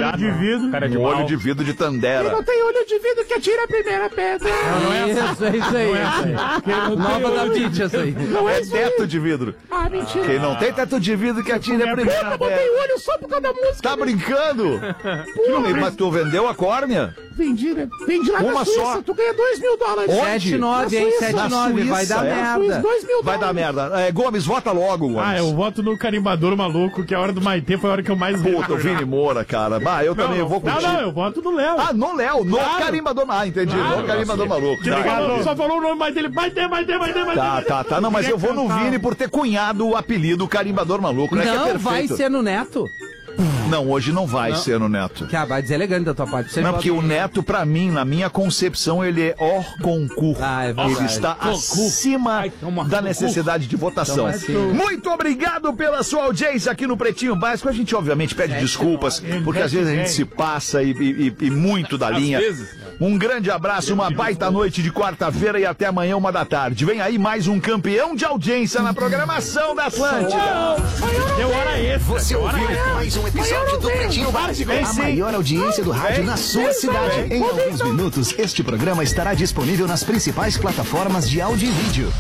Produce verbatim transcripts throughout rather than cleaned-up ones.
olho de vidro. Cara de um olho de vidro de Tandera. Quem não tem olho de vidro que atira a primeira pedra. Não, não é Isso, é isso aí. Não é assim. Quem não Nova tem da olho de- Didi, essa aí. Não é É isso aí. teto de vidro. Ah, mentira. Quem não tem teto de vidro que atira a Eu primeira botei pedra. o olho só por causa da música. Tá brincando? Mas tu vendeu a córnea? Vendi, né? Vendi lá Uma na Suíça. só. Tu ganha dois mil dólares. Onde? sete nove, hein? Na Suíça. sete nove, vai Suíça, dar é? Na Suíça, merda. dois mil Vai dar dólares. merda. É, Gomes, vota logo, Gomes. Ah, eu voto no carimbador maluco, que a hora do Maitê foi a hora que eu mais vi. Puta, o Vini Moura, cara. Bah, eu Não, também não, vou não, contigo. não, eu voto no Léo. Ah, no Léo, no Claro. carimbador. Ah, entendi. Claro, no carimbador maluco. Ele Tá, falou- só falou o nome mais dele. Maitê, Maitê, Maitê, Maitê. tá, tá, tá. Não, mas eu vou no Vini por ter cunhado o apelido carimbador maluco, né? que é Não, perfeito. vai ser no Neto. Não, hoje não vai ser no Neto. Que ah, vai deselegante da tua parte. Você Não, vota- porque o Neto, pra mim, na minha concepção, ele é hors concurso. Ah, é verdade. Ele está acima da necessidade de votação. Então, assim- Muito obrigado pela sua audiência aqui no Pretinho Básico. A gente, obviamente, pede desculpas, porque às vezes a gente se passa e, e- e muito da linha. Um grande abraço, uma baita noite de quarta-feira e até amanhã, uma da tarde. Vem aí mais um campeão de audiência na programação da Atlântida. Deu hora extra. Você deu hora ouviu extra. mais um episódio do Pretinho Básico. Vem A sim. maior audiência do rádio na sua cidade. Em alguns minutos, este programa estará disponível nas principais plataformas de áudio e vídeo.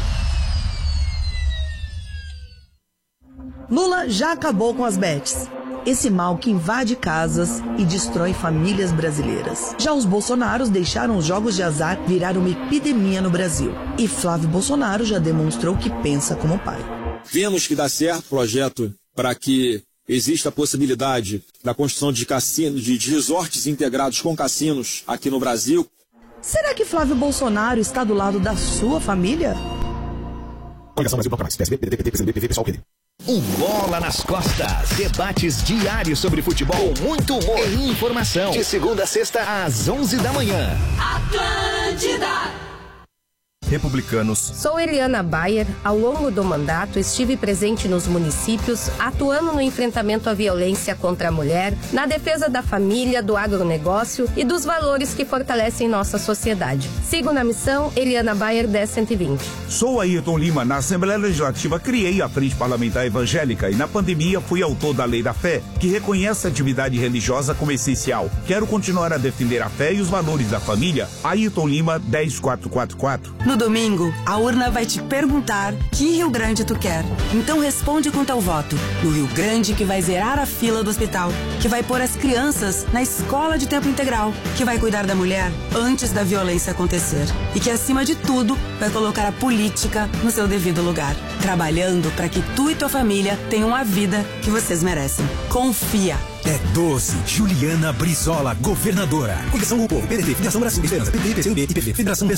Lula já acabou com as bets. Esse mal que invade casas e destrói famílias brasileiras. Já os bolsonaros deixaram os jogos de azar virar uma epidemia no Brasil. E Flávio Bolsonaro já demonstrou que pensa como pai. Vemos que dá certo o projeto para que exista a possibilidade da construção de cassinos, de resorts integrados com cassinos aqui no Brasil. Será que Flávio Bolsonaro está do lado da sua família? Um Bola nas Costas. Debates diários sobre futebol, com muito humor e informação. De segunda a sexta, às onze da manhã. Atlântida. Republicanos. Sou Eliana Bayer. Ao longo do mandato, estive presente nos municípios, atuando no enfrentamento à violência contra a mulher, na defesa da família, do agronegócio e dos valores que fortalecem nossa sociedade. Sigo na missão Eliana Bayer dez cento e vinte. Sou Ayrton Lima. Na Assembleia Legislativa criei a Frente Parlamentar Evangélica e na pandemia fui autor da Lei da Fé, que reconhece a atividade religiosa como essencial. Quero continuar a defender a fé e os valores da família. Ayrton Lima, dez mil quatrocentos e quarenta e quatro. No domingo, a urna vai te perguntar que Rio Grande tu quer. Então responde com teu voto. No Rio Grande que vai zerar a fila do hospital, que vai pôr as crianças na escola de tempo integral, que vai cuidar da mulher antes da violência acontecer e que, acima de tudo, vai colocar a política no seu devido lugar, trabalhando para que tu e tua família tenham a vida que vocês merecem. Confia. É doze. Juliana Brizola, governadora. Coligação do Povo, P D T, Federação Brasil, Esperança, P T, P C do B, I P V, Federação